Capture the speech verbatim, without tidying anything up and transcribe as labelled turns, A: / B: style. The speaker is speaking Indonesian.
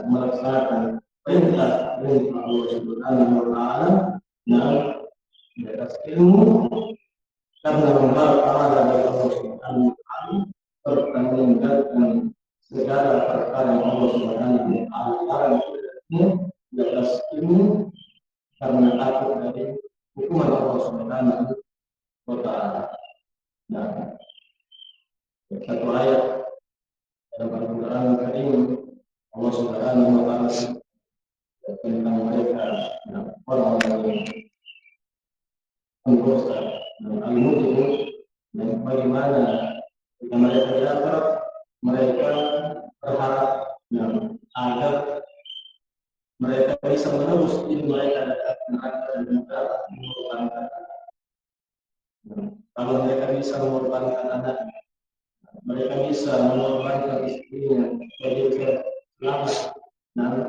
A: melaksanakan perintah perintah Allah Subhanahu wa taala dan di atas ilmu karena membawa pahala dari Allah Subhanahu wa taala serta meninggalkan segala perkara yang Allah Subhanahu wa taala larang di atas ilmu karena takut dari hukuman Allah Subhanahu wa taala. Nah, satu ayat dalam Al-Quran Karim Allah Subhanahu wa taala tentang mereka orang-orang yang pendosa dan al-mujrim dan bagaimana jika mereka di akhirat mereka berharap yang agar mereka bisa menembus diri mereka dari neraka dan juga mengorbankan kalau mereka bisa mengorbankan anak mereka bisa mengorbankan istrinya jadi selamat